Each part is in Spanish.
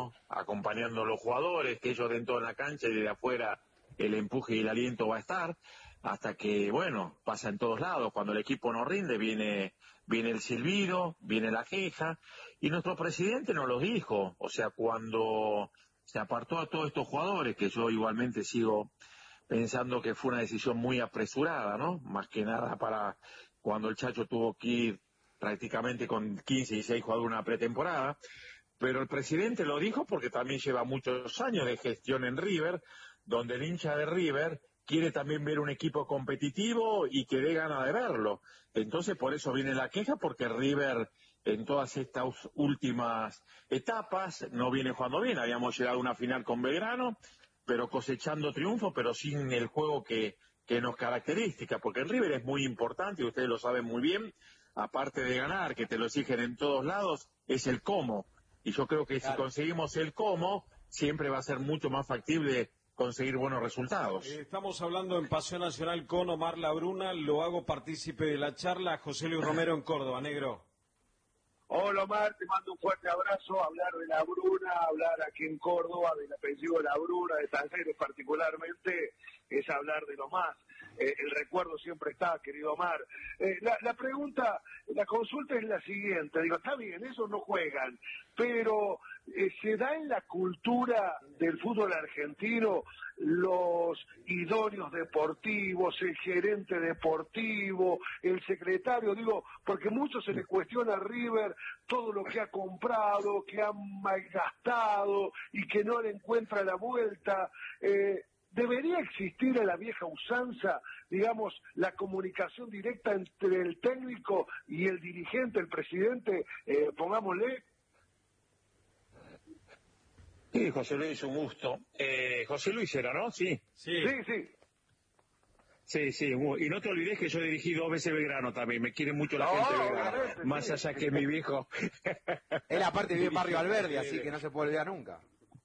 ¿no? Acompañando a los jugadores, que ellos den todo en la cancha y de afuera el empuje y el aliento va a estar, hasta que, bueno, pasa en todos lados. Cuando el equipo no rinde, viene el silbido, viene la queja, y nuestro presidente nos lo dijo. O sea, cuando se apartó a todos estos jugadores, que yo igualmente sigo pensando que fue una decisión muy apresurada, ¿no? Más que nada para cuando el Chacho tuvo que ir prácticamente con 15 y 16 jugadores una pretemporada, pero el presidente lo dijo porque también lleva muchos años de gestión en River, donde el hincha de River quiere también ver un equipo competitivo y que dé ganas de verlo. Entonces por eso viene la queja, porque River en todas estas últimas etapas no viene jugando bien. Habíamos llegado a una final con Belgrano, pero cosechando triunfo, pero sin el juego que nos caracteriza, porque el River es muy importante, y ustedes lo saben muy bien, aparte de ganar, que te lo exigen en todos lados, es el cómo. Y yo creo que si conseguimos el cómo, siempre va a ser mucho más factible conseguir buenos resultados. Estamos hablando en Pasión Nacional con Omar Labruna, lo hago partícipe de la charla, José Luis Romero en Córdoba, negro. Hola Omar, te mando un fuerte abrazo. Hablar de la Bruna, hablar aquí en Córdoba del apellido de la Bruna, de Talleres particularmente, es hablar de lo más. El recuerdo siempre está, querido Omar. La pregunta, la consulta es la siguiente. Digo, está bien, esos no juegan, pero ¿se da en la cultura del fútbol argentino los idóneos deportivos, el gerente deportivo, el secretario? Digo, porque mucho se le cuestiona a River todo lo que ha comprado, que ha malgastado y que no le encuentra la vuelta. ¿Debería existir a la vieja usanza, digamos, la comunicación directa entre el técnico y el dirigente, el presidente, pongámosle? Sí, José Luis, un gusto. José Luis era, ¿no? Sí. Sí. Sí, y no te olvides que yo dirigí 2 veces Belgrano también, me quiere mucho la gente de Belgrano, más allá que mi viejo. Él aparte vive en Barrio Alberdi, así que no se puede olvidar nunca.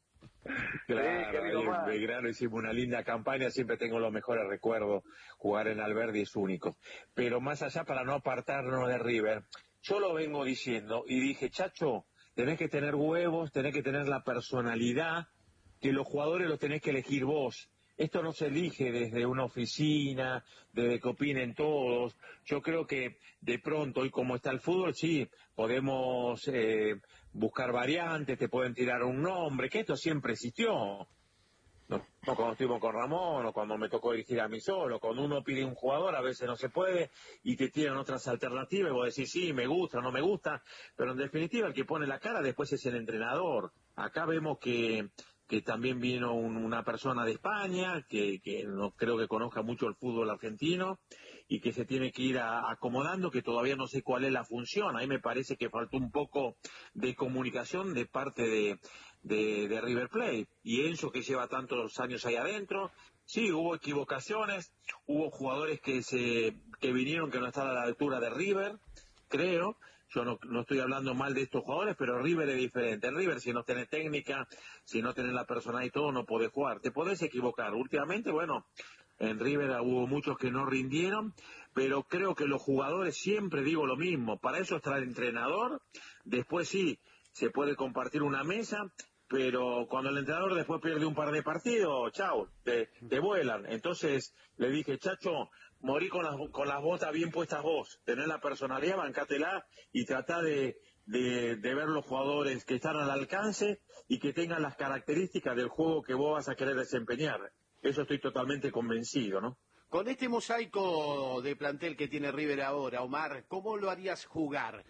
Claro, en Belgrano hicimos una linda campaña, siempre tengo los mejores recuerdos, jugar en Alberdi es único. Pero más allá, para no apartarnos de River, yo lo vengo diciendo y dije, Chacho, tenés que tener huevos, tenés que tener la personalidad, que los jugadores los tenés que elegir vos. Esto no se elige desde una oficina, desde que opinen todos. Yo creo que de pronto, y como está el fútbol, sí, podemos buscar variantes, te pueden tirar un nombre, que esto siempre existió. No, cuando estuvimos con Ramón, o cuando me tocó dirigir a mí solo, cuando uno pide un jugador, a veces no se puede, y te tiran otras alternativas, y vos decís, sí, me gusta, no me gusta, pero en definitiva el que pone la cara después es el entrenador. Acá vemos que también vino una persona de España, que no creo que conozca mucho el fútbol argentino, y que se tiene que ir acomodando, que todavía no sé cuál es la función. Ahí me parece que faltó un poco de comunicación de parte de River Plate, y Enzo, que lleva tantos años ahí adentro. Sí, hubo equivocaciones, hubo jugadores que vinieron que no estaban a la altura de River, creo. Yo no estoy hablando mal de estos jugadores, pero River es diferente. En River, si no tenés técnica, si no tenés la personalidad y todo, no podés jugar. Te podés equivocar. Últimamente, bueno, en River hubo muchos que no rindieron, pero creo que los jugadores, siempre digo lo mismo, para eso está el entrenador. Después sí, se puede compartir una mesa, pero cuando el entrenador después pierde un par de partidos, chao, te vuelan. Entonces le dije, Chacho, morí con las botas bien puestas vos, tenés la personalidad, bancátela y tratá de ver los jugadores que están al alcance y que tengan las características del juego que vos vas a querer desempeñar. Eso estoy totalmente convencido, ¿no? Con este mosaico de plantel que tiene River ahora, Omar, ¿cómo lo harías jugar?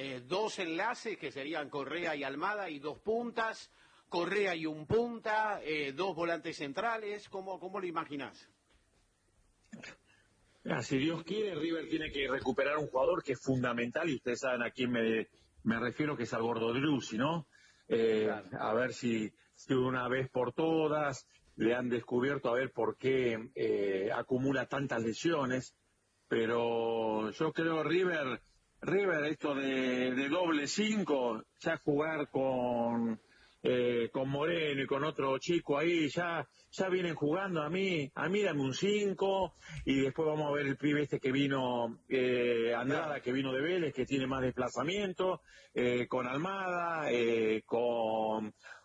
2 enlaces que serían Correa y Almada y 2 puntas, Correa y un punta, 2 volantes centrales, ¿cómo lo imaginás? Si Dios quiere, River tiene que recuperar un jugador que es fundamental, y ustedes saben a quién me refiero, que es al Gordo Driussi, ¿no? Claro. A ver si una vez por todas le han descubierto a ver por qué acumula tantas lesiones, pero yo creo River esto de doble 5, ya jugar con Moreno y con otro chico ahí, ya vienen jugando. A mí dame un 5, y después vamos a ver el pibe este que vino, Andrada, que vino de Vélez, que tiene más desplazamiento, con Almada, con